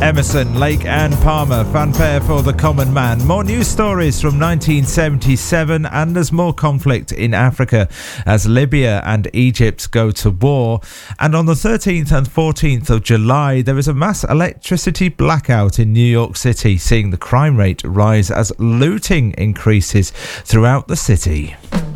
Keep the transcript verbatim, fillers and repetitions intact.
Emerson, Lake and Palmer, fanfare for the common man. More news stories from nineteen seventy-seven, and there's more conflict in Africa as Libya and Egypt go to war. And on the thirteenth and fourteenth of July, there is a mass electricity blackout in New York City, seeing the crime rate rise as looting increases throughout the city.